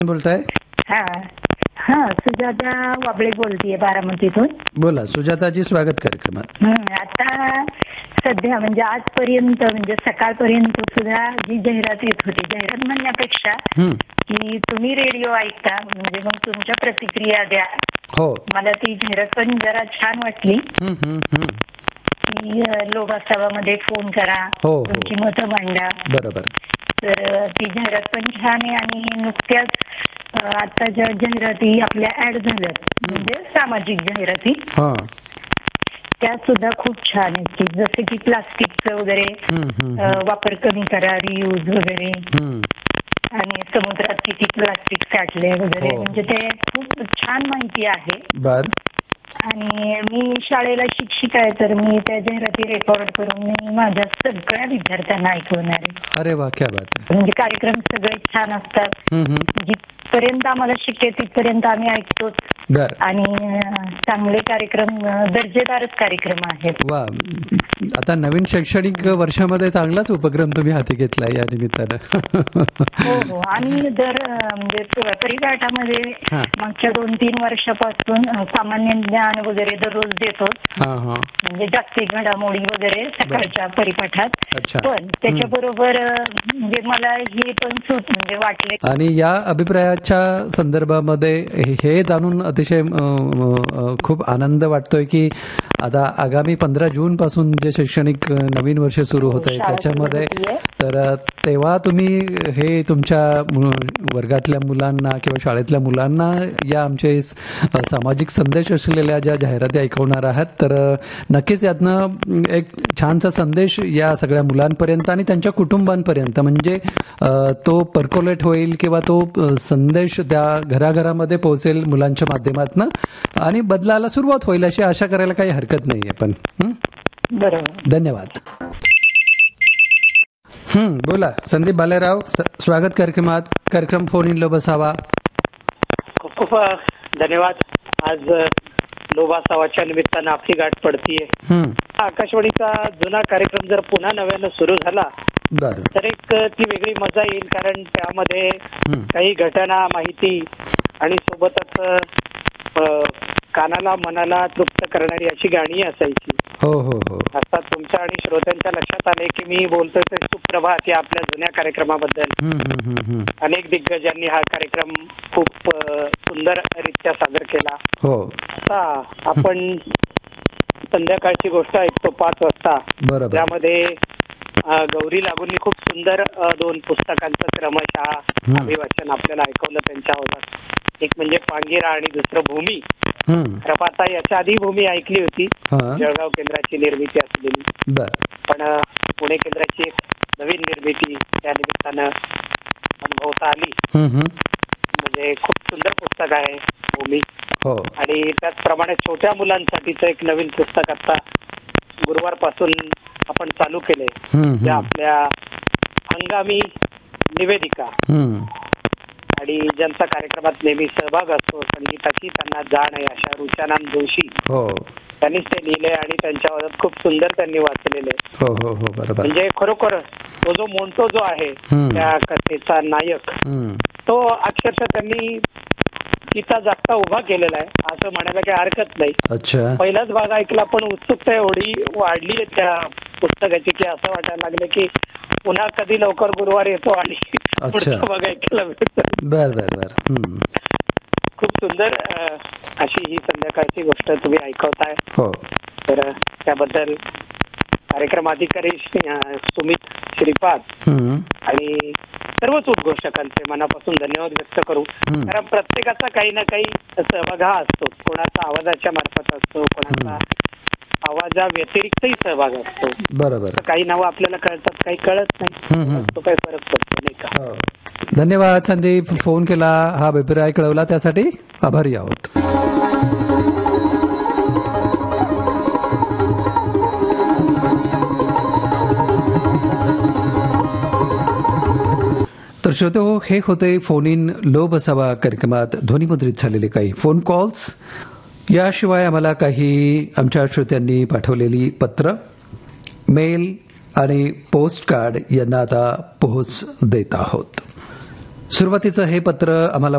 बोलताय? हा हा सुजाता वाबळे बोलतीये बारामतीतून. बोला सुजाताजी, स्वागत कार्यक्रमात. आता सध्या म्हणजे आजपर्यंत म्हणजे सकाळपर्यंत सुद्धा जी जाहिरात येत होती, जाहिरात म्हणण्यापेक्षा की तुम्ही रेडिओ ऐकता म्हणजे मग तुमच्या प्रतिक्रिया द्या. हो, मला ती जाहिरात पण जरा छान वाटली. की लोकसभामध्ये फोन करा, हो, तुमची मतं मांडा. बरोबर. तर ती जाहिरात पण छान आहे आणि नुकत्याच आता ज्या जाहिराती आपल्या ऍड झाल्यात म्हणजे सामाजिक जाहिराती त्या सुद्धा खूप छान आहेत की जसे की प्लास्टिकचं वगैरे वापर कमी करा, रियूज वगैरे, आणि समुद्रात किती प्लास्टिक साठले वगैरे, म्हणजे ते खूप छान माहिती आहे. बर. आणि मी शाळेला शिक्षिका आहे तर मी त्या जाहिराती रेकॉर्ड करून मी माझ्या सगळ्या विद्यार्थ्यांना ऐकवणार आहे. अरे वा, क्या बात आहे. म्हणजे कार्यक्रम सगळे छान असतात. जिथपर्यंत आम्हाला शक्य तिथपर्यंत आम्ही ऐकतोच. बर. आणि चांगले कार्यक्रम, दर्जेदारच कार्यक्रम आहेत. वा, आता नवीन शैक्षणिक वर्षामध्ये चांगलाच उपक्रम तुम्ही हाती घेतलाय या निमित्तानं. हो हो. आणि म्हणजे परिपाठामध्ये मागच्या 2-3 वर्षापासून सामान्य ज्ञान वगैरे दररोज देतो. म्हणजे जागतिक घडामोडी वगैरे सकाळच्या परिपाठात. पण त्याच्याबरोबर म्हणजे मला हे पण म्हणजे वाटले. आणि या अभिप्रायाच्या संदर्भामध्ये हे जाणून अतिशय खूप आनंद वाटतोय की आता आगामी 15 जून पासून जे शैक्षणिक नवीन वर्ष सुरू होत आहे त्याच्यामध्ये तर तेव्हा तुम्ही हे तुमच्या वर्गातल्या मुलांना किंवा शाळेतल्या मुलांना या आमचे सामाजिक संदेश असलेल्या ज्या जाहिराती ऐकवणार आहात तर नक्कीच यातनं एक छानसा संदेश या सगळ्या मुलांपर्यंत आणि त्यांच्या कुटुंबांपर्यंत म्हणजे तो पर्कोलेट होईल किंवा तो संदेश त्या घराघरामध्ये पोहोचेल मुलांच्या माध्यमातून आणि बदलाला सुरुवात होईल अशी आशा करायला काही हरकत नाहीये. पण बरोबर. धन्यवाद. बोला संदीप भालेराव, स्वागत कार्यक्रम फोन इन लो बसावा. खूप खूप धन्यवाद. आज लो बसावाच्या निमित्तानं आपली गाठ पडतीये. आकाशवाणीचा जुना कार्यक्रम जर पुन्हा नव्यानं सुरू झाला तर एक ती वेगळी मजा येईल, कारण त्यामध्ये काही घटना, माहिती आणि सोबतच कानाला मनाला तृप्त करणारी अशी गाणी असायची. हो हो हो. आता तुमच्या आणि श्रोत्यांच्या लक्षात आले की मी बोलतोय ते सुप्रभात या आपल्या जुन्या कार्यक्रमाबद्दल. अनेक दिग्गजांनी हा कार्यक्रम खूप सुंदररित्या सादर केला. हो. आता आपण संध्याकाळची गोष्ट ऐकतो 5 वाजता. त्यामध्ये गौरी लागूंनी खूप सुंदर 2 पुस्तकांचं क्रमशः अभिवाचन आपल्याला ऐकवलं त्यांच्या आवाजात. एक म्हणजे पांगिरा आणि दुसरं भूमी. खरं आता याच्या आधी भूमी ऐकली होती, जळगाव केंद्राची निर्मिती असलेली. पण पुणे केंद्राची एक नवीन निर्मिती त्या निमित्तानं अनुभवता आली. म्हणजे खूप सुंदर पुस्तक आहे भूमी. आणि त्याचप्रमाणे छोट्या मुलांसाठीचं एक नवीन पुस्तक आता गुरुवारपासून आपण चालू केले. त्या आपल्या हंगामी निवेदिका आणि ज्यांचा कार्यक्रमात नेहमी सहभाग असतो, संगीताची त्यांना जाण आहे अशा रुचानाम जोशी, त्यांनीच ते लिहिले आणि त्यांच्या आवाजात खूप सुंदर त्यांनी वाचलेले. म्हणजे खरोखर तो जो मोंटो जो आहे त्या कथेचा नायक, तो अक्षरशः त्यांनी तिचा जागता उभा केलेला आहे असं म्हणायला काही हरकत नाही. पहिलाच भाग ऐकला पण उत्सुकता एवढी वाढली आहे त्या पुस्तकाची की असं वाटायला लागलं की पुन्हा कधी लवकर गुरुवार येतो आणि पुढचा भाग ऐकायला मिळतो. खूप सुंदर अशी ही संध्याकाळची गोष्ट तुम्ही ऐकवताय. तर त्याबद्दल कार्यक्रम अधिकारी सुमित श्रीपाद आणि सर्वच उद्घोषकांचे मनापासून धन्यवाद व्यक्त करू. कारण प्रत्येकाचा काही ना काही सहभाग हा असतो. कोणाचा आवाजाच्या मार्फत असतो, कोणाचा आवाजा व्यतिरिक्तही सहभाग असतो. बरोबर. काही नावं आपल्याला कळतात, काही कळत नाही. तो काही फरक पडतो नाही का. धन्यवाद संदीप, फोन केला, हा अभिप्राय कळवला त्यासाठी आभारी आहोत. तर श्रोतेहो, हे होते फोन इन लो बसावा कार्यक्रमात ध्वनिमुद्रित झालेले काही फोन कॉल्स. याशिवाय आम्हाला काही आमच्या श्रोत्यांनी पाठवलेली पत्र, मेल आणि पोस्ट कार्ड यांना आता पोहोच देत आहोत. सुरुवातीचं हे पत्र आम्हाला